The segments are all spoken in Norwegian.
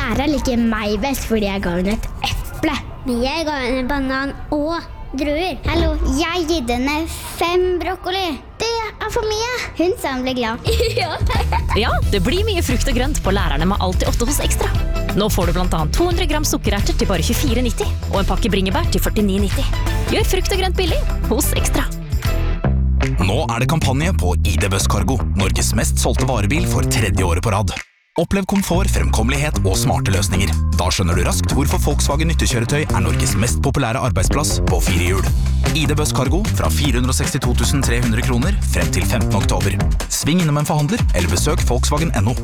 Læreren liker meg best fordi jeg ga henne et eple. Men jeg ga henne banan og druer. Hallo, jeg gitt henne 5 brokkoli. Det for mye. Hun sa hun ble glad. Ja, det blir mye frukt og grønt på Lærerne med Alltid 8 hos Ekstra. Nå får du blant annet 200 gram sukkererter til bare 24,90 og en pakke bringebær til 49,90. Gjør frukt og grønt billig hos Ekstra. Nå det kampanje på ID Buss Cargo, Norges mest solgte varebil for 3. året på rad. Opplev komfort, fremkommelighet og smarte løsninger. Da skjønner du raskt hvorfor Volkswagen nyttekjøretøy Norges mest populære arbeidsplass på 4 hjul. ID Buss Cargo fra 462 300 kroner frem til 15. oktober. Sving innom en forhandler eller besøk Volkswagen.no.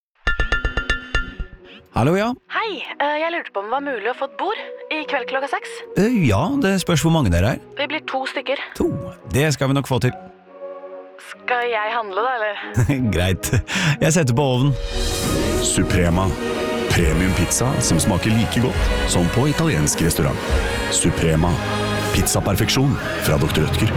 Hallo, ja. Hei, jeg lurte på om det var mulig å få et bord i kveld klokka 6. Ja, det spørs hvor mange dere Vi blir 2 stykker. 2. Det skal vi nok få til. Skal jeg handle da, eller? Greit. Jeg setter på ovnen. Suprema. Premium pizza som smaker like godt som på italiensk restaurant. Suprema. Pizzaperfeksjon fra Dr. Rødtger.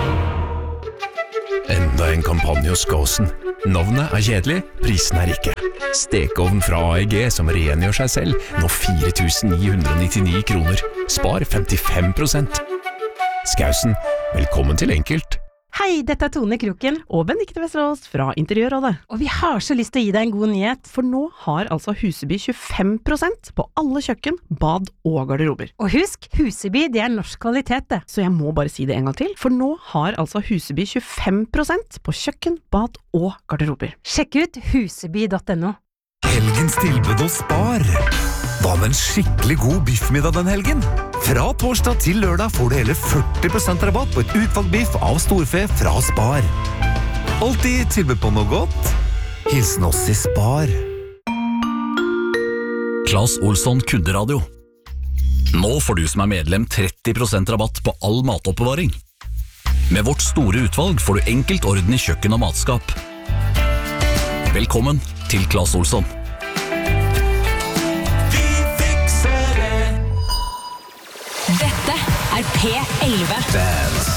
Enda en kampanje hos Gåsen. Navnet kjedelig, prisen ikke. Stekeovn fra AEG som rengjør seg selv, nå 4.999 kroner. Spar 55%. Skausen, velkommen til Enkelt. Hei, dette Tone Kroken og Benedikte Vesterås fra Interiørrådet. Og vi har så lyst til å gi deg en god nyhet, for nå har altså Huseby 25% på alle kjøkken, bad og garderober. Og husk, Huseby det norsk kvalitet det, så jeg må bare si det en gang til, for nå har altså Huseby 25% på kjøkken, bad og garderober. Sjekk ut huseby.no. Helgens tilbud hos Spar. Hva med en skikkelig god biffmiddag den helgen? Fra torsdag til lørdag får du hele 40% rabatt på et utvalgt biff av storfe fra Spar. Alltid tilbud på noe godt. Hilsen oss i Spar. Claes Olsson Kunderadio. Nå får du som medlem 30% rabatt på all matoppbevaring. Med vårt store utvalg får du enkelt orden i kjøkken og matskap. Velkommen til Claes Olsson. Dette P11.